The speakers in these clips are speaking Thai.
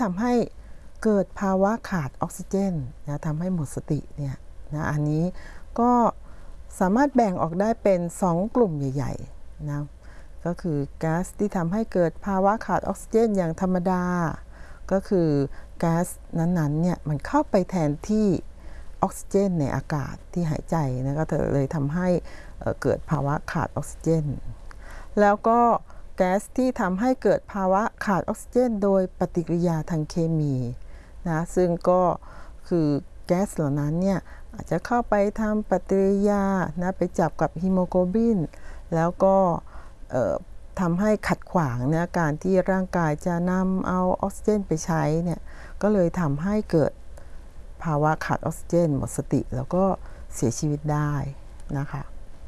ทำให้เกิดภาวะขาดออกซิเจนนะทำให้หมดสติเนี่ยนะอันนี้ก็สามารถแบ่งออกได้เป็น2กลุ่มใหญ่ๆนะก็คือก๊าซที่ทำให้เกิดภาวะขาดออกซิเจนอย่างธรรมดาก็คือก๊าซนั้นๆเนี่ยมันเข้าไปแทนที่ออกซิเจนในอากาศที่หายใจนะก็เลยทำให้เกิดภาวะขาดออกซิเจนแล้วก็แก๊สที่ทำให้เกิดภาวะขาดออกซิเจนโดยปฏิกิริยาทางเคมีนะซึ่งก็คือแก๊สเหล่านั้นเนี่ยอาจจะเข้าไปทำปฏิกิริยานะไปจับกับฮีโมโกลบินแล้วก็ทำให้ขัดขวางนะการที่ร่างกายจะนำเอาออกซิเจนไปใช้เนี่ยก็เลยทำให้เกิดภาวะขาดออกซิเจนหมดสติแล้วก็เสียชีวิตได้นะคะ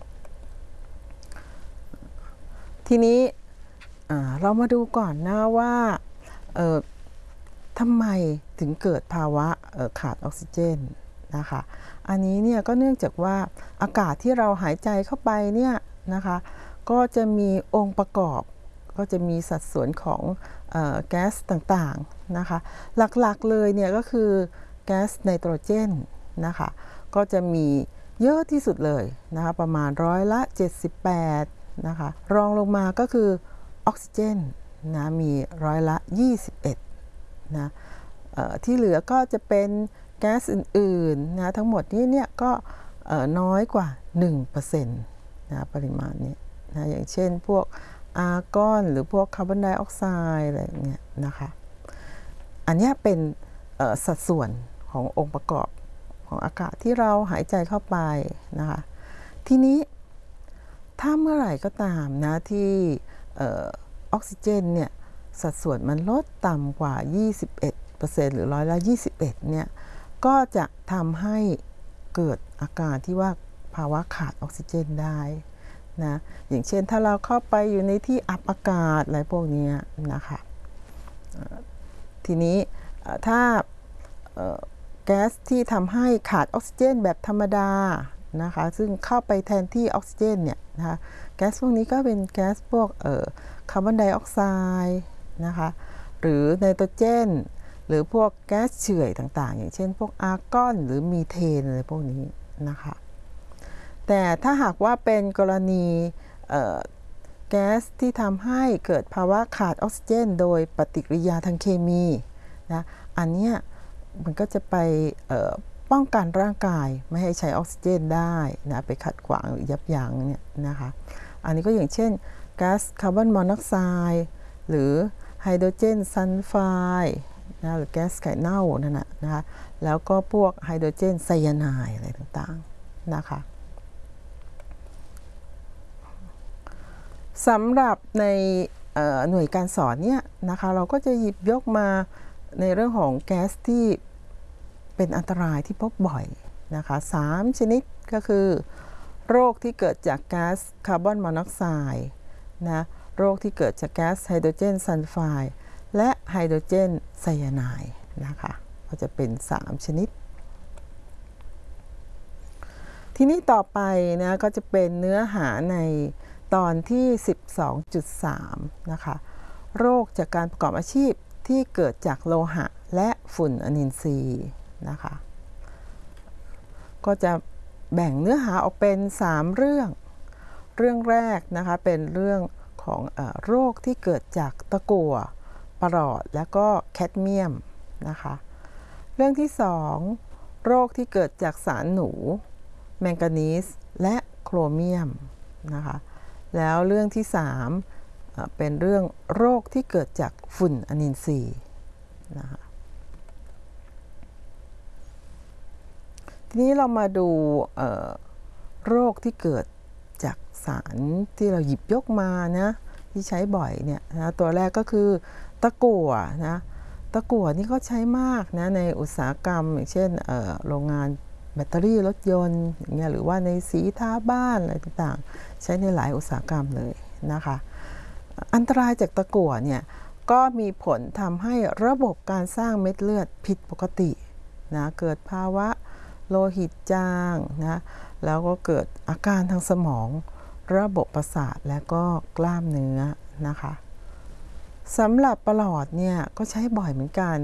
ทีนี้เรามาดูก่อนนะว่าทำไมถึงเกิดภาวะขาดออกซิเจนนะคะอันนี้เนี่ยก็เนื่องจากว่าอากาศที่เราหายใจเข้าไปเนี่ยนะคะก็จะมีองค์ประกอบก็จะมีสัดส่วนของแก๊สต่างๆนะคะหลักๆเลยเนี่ยก็คือแก๊สไนโตรเจนนะคะก็จะมีเยอะที่สุดเลยนะคะประมาณ78%นะคะรองลงมาก็คือออกซิเจนนะมี21%นะที่เหลือก็จะเป็นแก๊สอื่นๆนะทั้งหมดนี้เนี่ยก็น้อยกว่า 1% นะปริมาณนี้นะอย่างเช่นพวกอาร์กอนหรือพวกคาร์บอนไดออกไซด์อะไรอย่างเงี้ยนะคะอันนี้เป็นสัดส่วนขององค์ประกอบของอากาศที่เราหายใจเข้าไปนะคะทีนี้ถ้าเมื่อไหร่ก็ตามนะที่ออกซิเจนเนี่ยสัดส่วนมันลดต่ำกว่า 21% หรือ21%เนี่ยก็จะทำให้เกิดอาการที่ว่าภาวะขาดออกซิเจนได้นะอย่างเช่นถ้าเราเข้าไปอยู่ในที่อับอากาศอะไรพวกนี้นะคะทีนี้ถ้าแก๊สที่ทำให้ขาดออกซิเจนแบบธรรมดานะคะซึ่งเข้าไปแทนที่ออกซิเจนเนี่ยนะคะแก๊สพวกนี้ก็เป็นแก๊สพวกคาร์บอนไดออกไซด์นะคะหรือไนโตรเจนหรือพวกแก๊สเฉื่อยต่างๆอย่างเช่นพวกอาร์กอนหรือมีเทนอะไรพวกนี้นะคะแต่ถ้าหากว่าเป็นกรณีแก๊สที่ทำให้เกิดภาวะขาดออกซิเจนโดยปฏิกิริยาทางเคมีนะอันนี้มันก็จะไปป้องกันร่างกายไม่ให้ใช้ออกซิเจนได้นะไปขัดขวางหรือยับยั้งเนี่ยนะคะอันนี้ก็อย่างเช่นก๊าซคาร์บอนมอนอกไซด์หรือไฮโดรเจนซัลไฟด์นะหรือแก๊สไข่เน่านั่นนะคะแล้วก็พวกไฮโดรเจนไซยาไนด์อะไรต่างๆนะคะสำหรับในหน่วยการสอนเนี่ยนะคะเราก็จะหยิบยกมาในเรื่องของแก๊สที่เป็นอันตรายที่พบบ่อยนะคะ3ชนิดก็คือโรคที่เกิดจากก๊าซคาร์บอนมอนอกไซด์นะโรคที่เกิดจากแก๊สไฮโดรเจนซัลไฟด์และไฮโดรเจนไซยาไนด์นะคะก็จะเป็น3ชนิดทีนี้ต่อไปนะก็จะเป็นเนื้อหาในตอนที่ 12.3 นะคะโรคจากการประกอบอาชีพที่เกิดจากโลหะและฝุ่นอนินทรีย์นะคะก็จะแบ่งเนื้อหาออกเป็น3เรื่องแรกนะคะเป็นเรื่องของโรคที่เกิดจากตะกั่วปรอดและก็แคดเมียมนะคะเรื่องที่2โรคที่เกิดจากสารหนูแมงกานีสและโครเมียมนะคะแล้วเรื่องที่3เป็นเรื่องโรคที่เกิดจากฝุ่นอนินทรีย์นะคะทีนี้เรามาดูโรคที่เกิดจากสารที่เราหยิบยกมานะที่ใช้บ่อยเนี่ยนะตัวแรกก็คือตะกั่วนะตะกั่วนี่ก็ใช้มากนะในอุตสาหกรรมอย่างเช่นโรงงานแบตเตอรี่รถยนต์อย่างเงี้ยหรือว่าในสีทาบ้านอะไรต่างๆใช้ในหลายอุตสาหกรรมเลยนะคะอันตรายจากตะกั่วเนี่ยก็มีผลทำให้ระบบการสร้างเม็ดเลือดผิดปกตินะเกิดภาวะโลหิตจางนะแล้วก็เกิดอาการทางสมองระบบประสาทและก็กล้ามเนื้อนะคะสำหรับปลอดเนี่ยก็ใช้บ่อยเหมือนกัน